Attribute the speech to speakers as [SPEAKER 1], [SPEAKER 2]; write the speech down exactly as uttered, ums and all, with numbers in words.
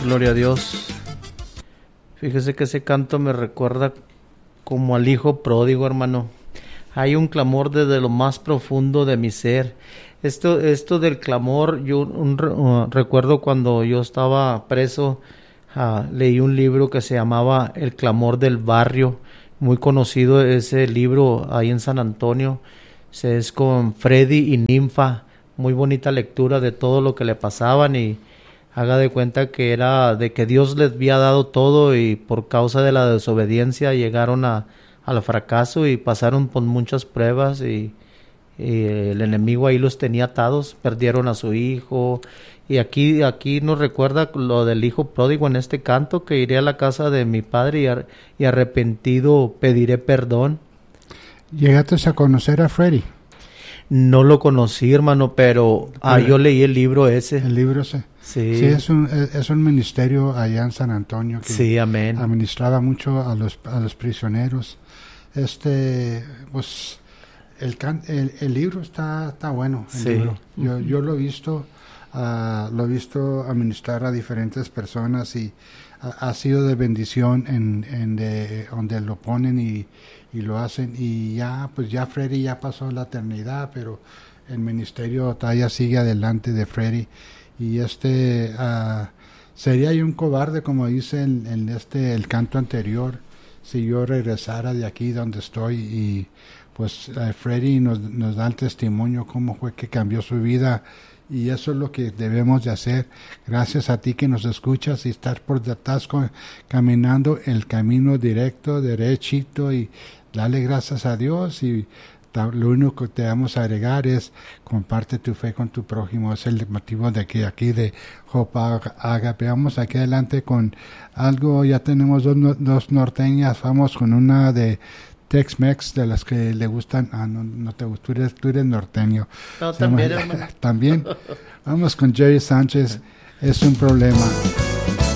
[SPEAKER 1] Gloria a Dios. Fíjese que ese canto me recuerda como al hijo pródigo, hermano. Hay un clamor desde lo más profundo de mi ser. Esto, esto del clamor, yo un, uh, recuerdo cuando yo estaba preso, uh, leí un libro que se llamaba El clamor del barrio. Muy conocido ese libro ahí en San Antonio. Se es con Freddy y Ninfa. Muy bonita lectura de todo lo que le pasaban, y haga de cuenta que era de que Dios les había dado todo y por causa de la desobediencia llegaron a, al fracaso y pasaron por muchas pruebas, y, y el enemigo ahí los tenía atados, perdieron a su hijo. Y aquí, aquí nos recuerda lo del hijo pródigo en este canto, que iré a la casa de mi padre y, ar, y arrepentido pediré perdón.
[SPEAKER 2] ¿Llegaste a conocer a Freddy?
[SPEAKER 1] No lo conocí, hermano, pero ah, yo leí el libro ese.
[SPEAKER 2] El libro ese.
[SPEAKER 1] Sí.
[SPEAKER 2] Sí, es un, es un ministerio allá en San Antonio que
[SPEAKER 1] sí, amén.
[SPEAKER 2] administraba mucho a los, a los prisioneros. Este, pues, el, can, el, el libro está, está bueno. El
[SPEAKER 1] sí.
[SPEAKER 2] libro. Yo, yo lo he visto, uh, lo he visto administrar a diferentes personas y ha, ha sido de bendición en, en de, donde lo ponen y, y lo hacen. Y ya, pues ya Freddy ya pasó la eternidad, pero el ministerio todavía sigue adelante de Freddy. Y este uh, sería yo un cobarde, como dice en, en este el canto anterior, si yo regresara de aquí donde estoy. Y pues uh, Freddy nos, nos da el testimonio cómo fue que cambió su vida, y eso es lo que debemos de hacer. Gracias a ti que nos escuchas y estás por detrás con, caminando el camino directo, derechito, y dale gracias a Dios. Y lo único que te vamos a agregar es comparte tu fe con tu prójimo. Es el motivo de que aquí de Hope Agape. Vamos aquí adelante con algo. Ya tenemos dos, dos norteñas. Vamos con una de Tex-Mex, de las que le gustan. Ah, no, no te gusta, tú eres, tú eres norteño.
[SPEAKER 1] No, también, hermano.
[SPEAKER 2] También. Vamos con Jerry Sánchez. Es un problema.